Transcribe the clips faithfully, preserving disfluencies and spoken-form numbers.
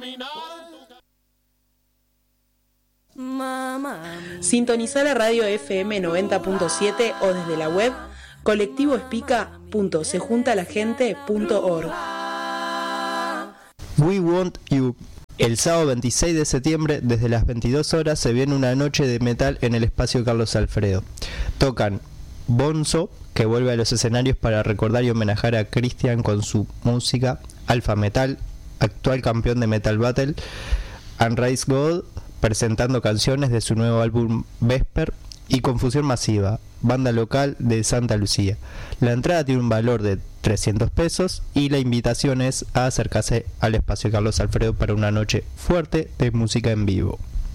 Sintonizá la radio F M noventa punto siete o desde la web colectivo espica punto se junta la gente punto org. We Want You. El sábado veintiséis de septiembre, desde las veintidós horas, se viene una noche de metal en el espacio Carlos Alfredo. Tocan Bonzo, que vuelve a los escenarios para recordar y homenajear a Cristian con su música, Alpha Metal, actual campeón de Metal Battle, Unraised God, presentando canciones de su nuevo álbum Vesper, y Confusión Masiva, banda local de Santa Lucía. La entrada tiene un valor de trescientos pesos y la invitación es a acercarse al espacio Carlos Alfredo para una noche fuerte de música en vivo.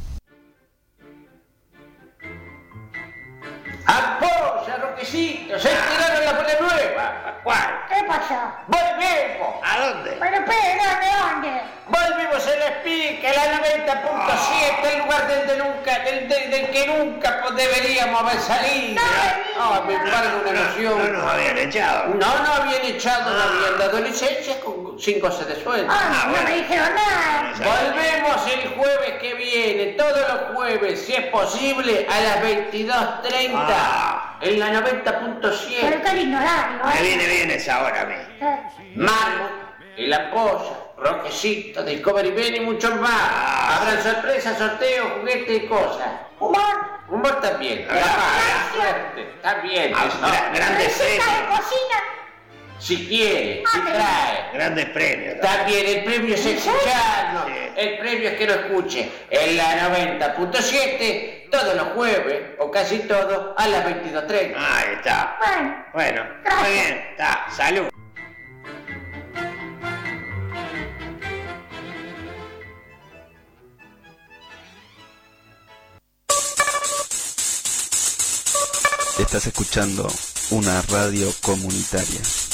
¡Apoya, Roquecito! ¡Se tiraron la bola nueva! ¿Cuál? ¿Qué pasó? ¡Volvemos! ¿A dónde? Pero espera, ¿de dónde? Volvimos a la Espica, la noventa punto siete, el lugar del, de nunca, del, del, del que nunca pues, deberíamos haber salido. No, me embargo una emoción. No nos habían echado. No, no habían echado, no habían dado licencia con cinco se de sueldo. Ah, no me dijeron nada. Volvemos el jueves que viene, todos los jueves, si es posible, a las veintidós treinta, ah. en la noventa punto siete. Pero qué lindo horario, ¿eh? Me viene bien esa hora a mí. Marmot, El Ampolla, Roquecito, Discovery Ben y muchos más. Ah. Habrán sorpresas, sorteos, juguetes y cosas. ¿Humor? Humor también. Ah, suerte. Está bien. Ah, no. gra- grandes premios. premios. De cocina? Si quiere, ah, si trae. Grandes premios. También el premio es escucharnos. Sí. El premio es que lo escuche en la noventa punto siete todos los jueves, o casi todos, a las veintidós treinta. Ahí está. Bueno, bueno, gracias. Muy bien. Está. Salud. Estás escuchando una radio comunitaria.